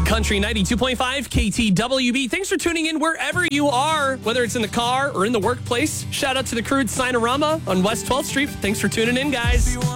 Big Country 92.5 KTWB. Thanks for tuning in wherever you are, whether it's in the car or in the workplace. Shout out to the crew at Sinorama on West 12th Street. Thanks for tuning in, guys.